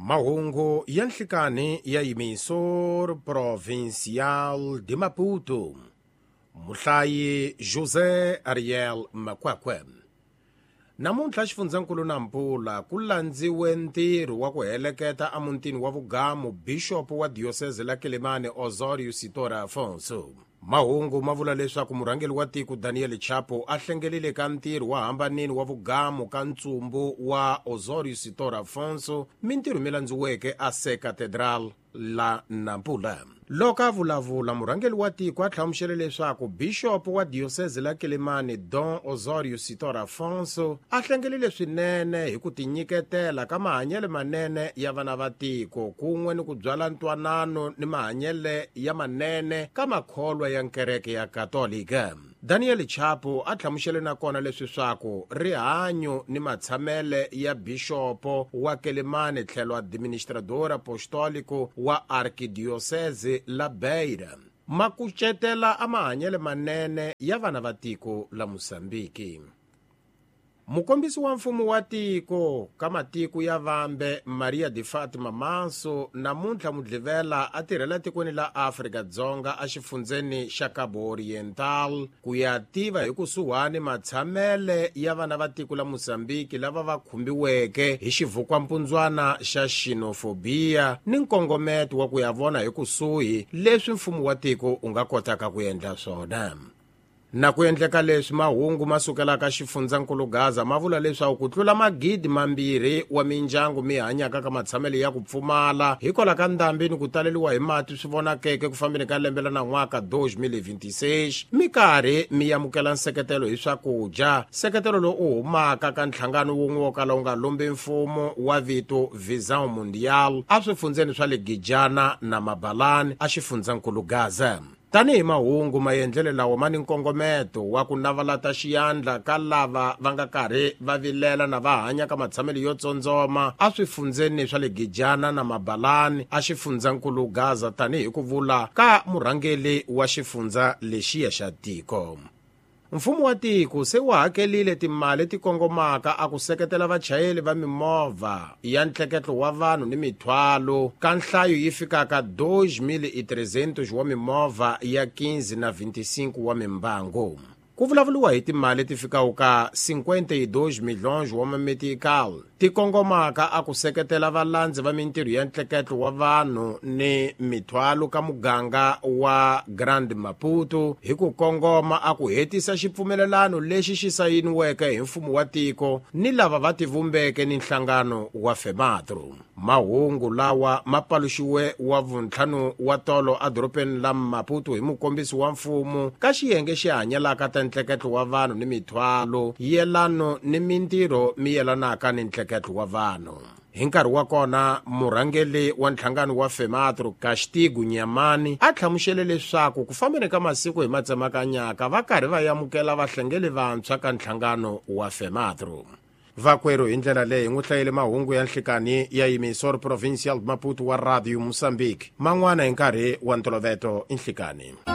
Mahungu ya nhlikani ya emissor provincial de Maputo. Muhlayi José Ariel Makwakwe. Namuntlha xifundzakulu Nampula ku landziwe ntirho wa ku heleketa amutini wa vugamu Bishop wa Diocese la Quelimane Osório Sitora Afonso. Mahungu ma vula leswaku murhangeri wa tiko Daniel Chapo a hlengelile ka ntirho wa hambanini wa vugamu ka ntsumbu wa Osório Sitora Afonso, mintirho mi landziweke a Se Cathedral la Nampula. Loko a vulavula murhangeri wa tiko a hlamusele leswaku Bishop wa Diocese la Quelimane Don Osório Sitora Afonso a hlengelile swinene hi ku tinyiketela ka mahanyele manene ya vana va tiko kun'we ni ku byala ntwanano ni mahanyele ya manene ka makholwa ya nkereke ya Katolika. Daniel Chapo a hlamusele na kona leswi swaku rihanyo ni matshamele ya Bishopo wa Quelimane tlhelo administrador apostolico wa Arkidiocese la Beira ma kucetela a mahanyele manene ya vana va tiko la Mosambiki. Mukombisi wa mfumo wa tiko ka matiko ya Vambe Maria de Fatima Manso namuntlha mudlivela a tirhela tikweni la Afrika-Dzonga a xifundzeni xa Cabo Oriental ku ya tiva hi kusuhani matshamele ya vana va tiko la Mosambiki lava va khumbiweke hi xivukwampfundzwana xa xenofobia ni nkongometo wa ku ya vona hi kusuhi leswi mfumo wa tiko u nga kotaka ku endla swona. Na ku endleka leswi mahungu ma sukela ka xifundzakulu Gaza ma vula leswaku ku tlula magidi mambirhi wa mindyangu mi hanyaka ka matshamele ya ku pfumala hikola ka ndhambi ni ku taleliwa hi mati swi vonakeke ku fambeni ka lembe la nan'waka 2026 mi karhi mi yamukela nseketelo hi swakudya, seketelo lowu u humaka ka nhlangano wun'we wo kala wu nga lombi mfumo wa vito Visão Mundial a swifundzeni swa le Gijana na Mabalani a xifundzakulu Gaza. Tanihi mahungu maendlele lawa ma ni nkongometo wa ku navalata xiyandla ka lava va nga karhi va vilela na va hanya ka matshamelo yo tsondzoma a swifundzeni swa le Gijana na Mabalani a xifundzakulu Gaza tanihi ku vula ka murhangeli wa xifundza lexiya xa tiko. Mfumo wa tiko se wu hakelile timali ti kongomaka a ku seketela vachayeli va mimovha ya ntleketlo wa vanhu ni mithwalo ka nhlayo yi fikaka 2.300 wa mimovha ya 15 na 25 wa mimbangu. Ku vulavuliwa hi timali ti fikaka ka 52 milhões wa mametikal ti kongomaka a ku seketela valandzi va mintirho ya ntleketlo wa vanhu ni mithwalo ka muganga wa Grand Maputo hi ku kongoma a ku hetisa xipfumelelano lexi xi sayiniweke hi mfumo wa tiko ni lava va tivumbeke ni nhlangano wa FEMATRO. Mahungu lawa ma paluxiwe wa vuntlhanu wa tolo a doropeni la Maputo hi mukombisi wa mfumo ka xiyenge xi hanyelaka ta ntleketlo wa vanhu ni mithwalo yelano ni mintirho mi yelanaka ni ntleketlo wa vanhu. Hi nkarhi wa kona murhangeli wa nhlangano wa FEMATRO Castigo Nyamani a hlamusele leswaku ku fambeni ka masiku hi matsemakanyaka va karhi va yamukela vahlengeli vantshwa ka nhlangano wa FEMATRO. Vakwerhu hi ndlela leyi n'wi hlayile mahungu ya nhlikani ya emissor provincial Maputo wa Radio Mozambique man'wana hi nkarhi wa ntolovelo nhlikani.